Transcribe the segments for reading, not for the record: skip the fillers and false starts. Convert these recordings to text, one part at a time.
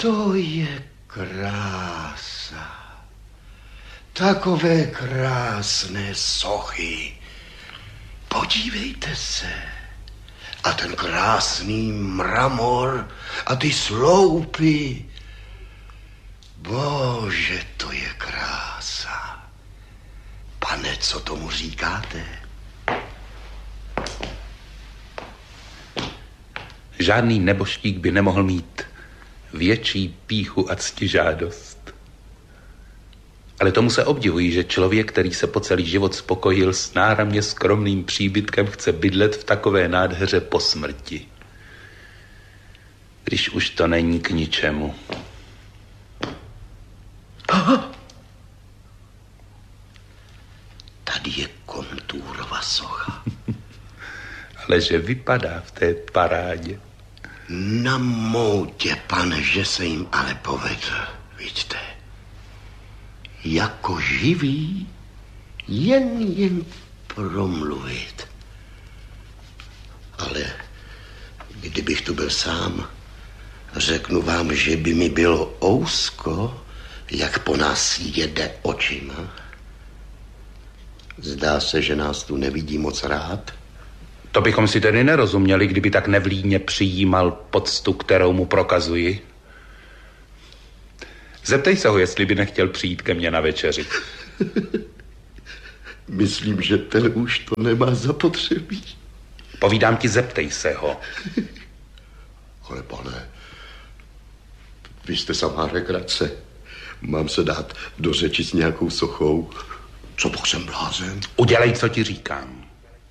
To je krása. Takové krásné sochy. Podívejte se. A ten krásný mramor a ty sloupy. Bože, to je krása. Pane, co tomu říkáte? Žádný nebožtík by nemohl mít větší pýchu a ctižádost. Ale tomu se obdivují, že člověk, který se po celý život spokojil s náramně skromným příbytkem, chce bydlet v takové nádheře po smrti. Když už to není k ničemu. Aha. Tady je Komturova socha. Ale že vypadá v té parádě. Na moutě, pane, že se jim ale povedl, vidíte. Jako živý, jen promluvit. Ale kdybych tu byl sám, řeknu vám, že by mi bylo ousko, jak po nás jede očima. Zdá se, že nás tu nevidí moc rád. To bychom si tedy nerozuměli, kdyby tak nevlídně přijímal poctu, kterou mu prokazuji. Zeptej se ho, jestli by nechtěl přijít ke mně na večeři. Myslím, že ten už to nemá zapotřebí. Povídám ti, zeptej se ho. Ale pane, vy jste samá regrace. Mám se dát do řeči s nějakou sochou. Co pak jsem blázen? Udělej, co ti říkám.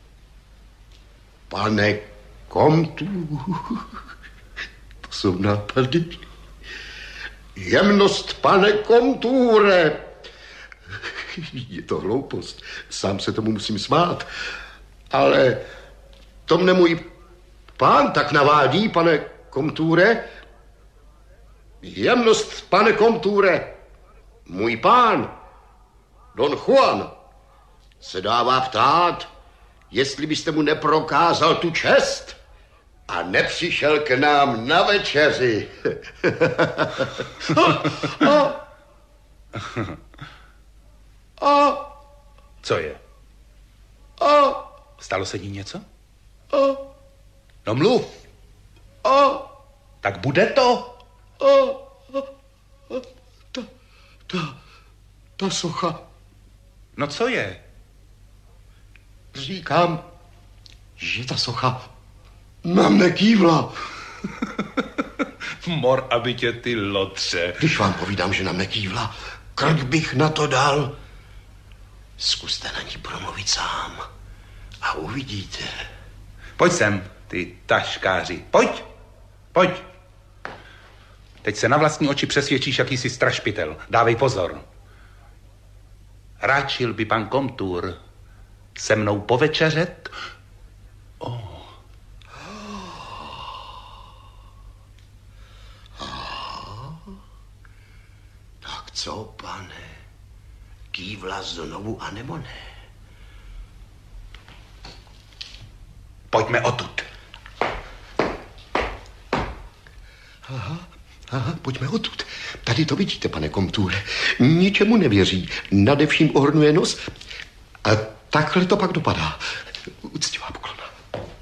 Pane Komtu, to jsou nápady. Jemnost, pane Komture. Je to hloupost. Sám se tomu musím smát. Ale to mne můj pán tak navádí, pane Komture. Jemnost, pane Komture. Můj pán, Don Juan, se dává ptát, jestli byste mu neprokázal tu čest a nepřišel k nám na večeři. Co je? Stalo se ti něco? No mluv. Tak bude to? Ta socha. No co je? Říkám, že ta socha na mne kývla. Mor, aby tě ty lotře. Když vám povídám, že na mne kývla, krk bych na to dal. Zkuste na ní promluvit sám a uvidíte. Pojď sem, ty taškáři. Pojď. Teď se na vlastní oči přesvědčíš, jaký jsi strašpitel. Dávej pozor. Ráčil by pan Komtur se mnou povečeřet? Tak co, pane? Kývla znovu a nebo ne? Pojďme odtud. Aha, pojďme odtud. Tady to vidíte, pane Komture. Ničemu nevěří. Nadevším ohrnuje nos. A takhle to pak dopadá.